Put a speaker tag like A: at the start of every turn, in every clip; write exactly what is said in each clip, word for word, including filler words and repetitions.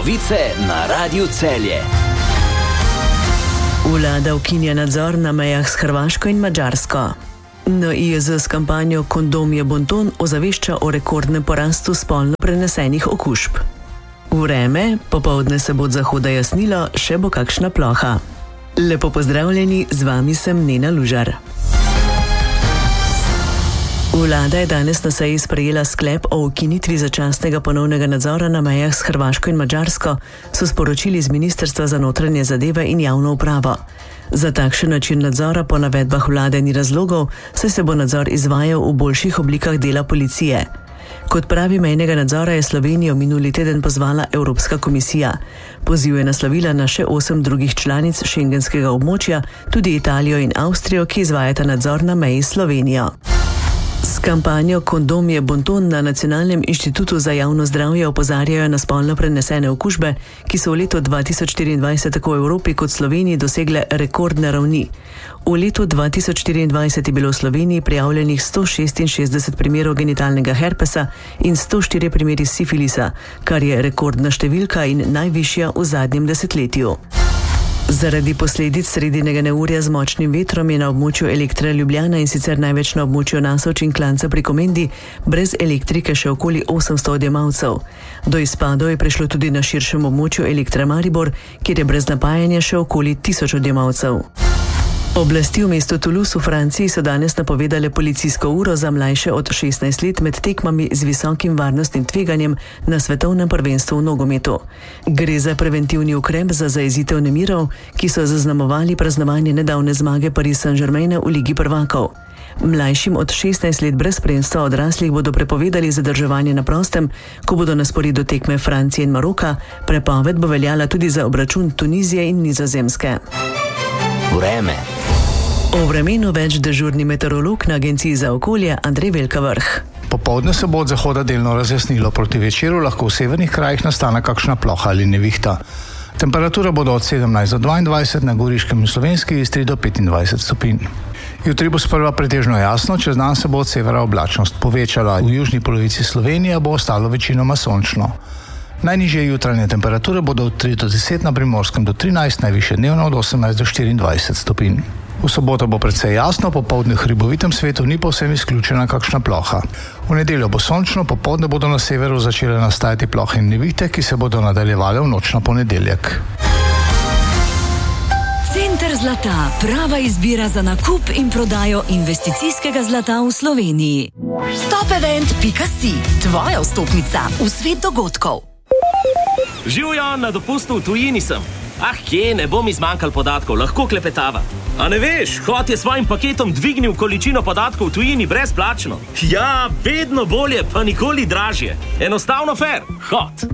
A: Novice na Radiu Celje.
B: Vlada ukinja nadzor na mejah s Hrvaško in Madžarsko. N I J Z s kampanjo Kondom je bonton ozavešča o rekordnem porastu spolno prenesenih okužb. Vreme, popoldne se bo od zahoda jasnilo, še bo kakšna ploha. Lepo pozdravljeni, z vami sem Nena Lužar. Vlada je danes na seji sprejela sklep o ukinitvi začasnega ponovnega nadzora na mejah s Hrvaško in Madžarsko, so sporočili z Ministrstva za notranje zadeve in javno upravo. Za takšen način nadzora po navedbah vlade ni razlogov, saj se bo nadzor izvajal v boljših oblikah dela policije. Kot pravi mejnega nadzora je Slovenijo minuli teden pozvala Evropska komisija. Poziv je naslovila na še osem drugih članic šengenskega območja, tudi Italijo in Avstrijo, ki izvajata nadzor na meji s Slovenijo. S kampanjo Kondom je bonton na Nacionalnem inštitutu za javno zdravje opozarjajo na spolno prenesene okužbe, ki so v letu dva tisoč štiriindvajset tako v Evropi kot Sloveniji dosegle rekordne ravni. V letu dva tisoč štiriindvajset je bilo v Sloveniji prijavljenih sto šestinšestdeset primerov genitalnega herpesa in sto štirje primeri sifilisa, kar je rekordna številka in najvišja v zadnjem desetletju. Zaradi posledic sredinega neurja z močnim vetrom je na območju Elektra Ljubljana in sicer največ na območju Nasoč in Klanca pri Komendi brez elektrike še okoli osemsto odjemalcev. Do izpadov je prišlo tudi na širšem območju Elektra Maribor, kjer je brez napajanja še okoli tisoč odjemalcev. Oblasti v mestu Toulouse v Franciji so danes napovedale policijsko uro za mlajše od šestnajst let med tekmami z visokim varnostnim tveganjem na svetovnem prvenstvu v nogometu. Gre za preventivni ukrep za zajezitev nemirov, ki so zaznamovali praznovanje nedavne zmage Paris Saint-Germaina v Ligi prvakov. Mlajšim od šestnajst let brez spremstva odraslih bodo prepovedali zadrževanje na prostem, ko bodo na sporedu tekme Francije in Maroka, prepoved bo veljala tudi za obračun Tunizije in Nizozemske.
A: Vreme.
B: O vremenu več dežurni meteorolog na Agenciji za okolje Andrej Velkavrh.
C: Popoldne se bo od zahoda delno razjasnilo, proti večeru lahko v severnih krajih nastane kakšna ploha ali nevihta. Temperatura bodo od sedemnajst do dvaindvajset, na Goriškem in Slovenski Istri do petindvajset stopinj. Jutri bo sprva pretežno jasno, čez dan se bo od severa oblačnost povečala. V južni polovici Slovenije bo ostalo večinoma sončno. Najnižje jutranje temperature bodo od tri do deset, na Primorskem do trinajst, najvišje dnevno od osemnajst do štiriindvajset stopinj. V soboto bo precej jasno, popoldne v hribovitem svetu ni povsem izključena kakšna ploha. V nedeljo bo sončno, popoldne bodo na severu začele nastajati plohe in nevihte, ki se bodo nadaljevale v noč na ponedeljek.
D: Center zlata, prava izbira za nakup in prodajo investicijskega zlata v Sloveniji. Top event pika si, tvoja vstopnica v svet dogodkov.
E: Živjo, na dopustu v tujini sem. Ah, kje, ne bo mi zmanjkal podatkov, lahko klepetava. A ne veš, Hot je svojim paketom dvignil količino podatkov v tujini brezplačno. Ja, vedno bolje, pa nikoli dražje. Enostavno fair, Hot.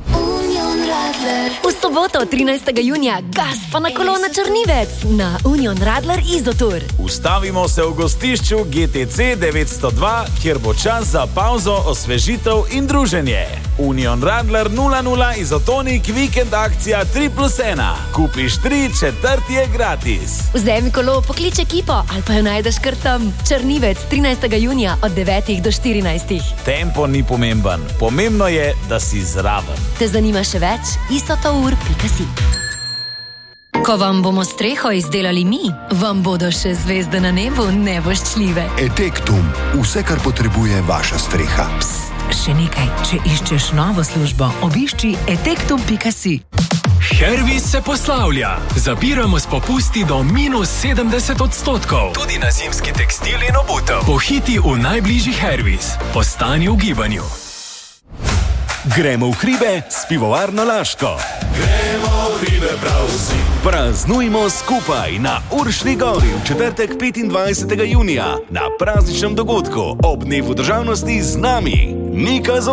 F: V soboto, trinajstega junija, gas pa na kolo na Črnivec na Union Radler Izotour.
G: Ustavimo se v gostišču G T C devetsto dva, kjer bo čas za pauzo, osvežitev in druženje. Union Radler nula nula Izotonik vikend akcija tri plus ena. Kupiš tri, četrti je gratis.
F: Vzemi kolo, poklič ekipo ali pa jo najdeš kar tam. Črnivec, trinajstega junija od devetih do štirinajstih.
G: Tempo ni pomemben, pomembno je, da si zraven.
F: Te zanima še več? isotour pika si. Ko vam bomo streho izdelali mi, vam bodo še zvezde na nebu nevoščljive.
H: Etektum, vse, kar potrebuje vaša streha.
I: Psst, še nekaj, če iščeš novo službo, obišči etektum pika si.
J: Hervis se poslavlja. Zapiramo s popusti do minus sedemdeset odstotkov. Tudi na zimski tekstil in obutev. Pohiti v najbližji Hervis. Ostani v gibanju.
K: Gremo v hribe s pivovarno Laško.
L: Gremo v hribe prav vsi.
K: Praznujmo skupaj na Uršni gori v četrtek petindvajsetega junija na prazničnem dogodku ob dnevu državnosti z nami. Nika